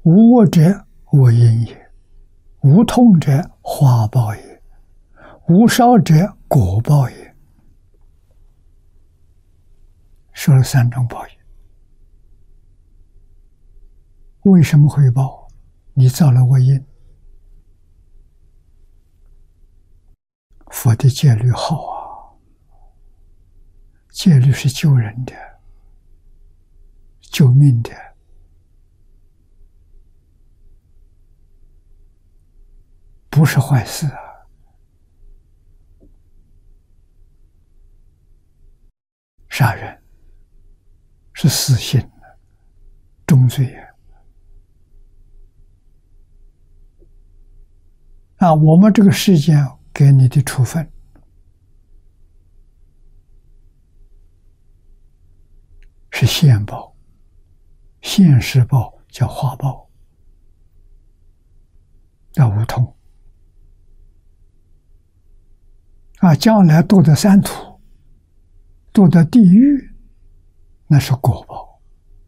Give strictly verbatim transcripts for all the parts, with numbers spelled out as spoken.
无我者，我因也；无痛者，花报也；无少者，果报也。说了三种报应。为什么会报？你造了恶因。佛的戒律好啊，戒律是救人的、救命的。不是坏事啊！杀人是死刑，重罪啊！啊，我们这个世间给你的处分是现报，现世报叫化报，叫无痛。啊，将来堕得三途，堕得地狱，那是果报。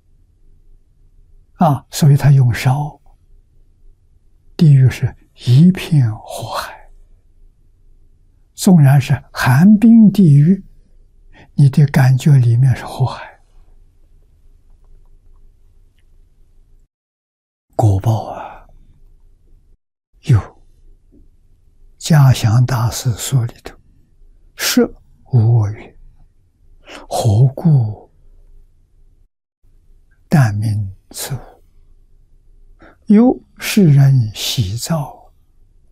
啊，所以他用烧，地狱是一片火海。纵然是寒冰地狱，你的感觉里面是火海。果报啊，有嘉祥大师说里头，是无我语，何故但名此物？有世人喜造，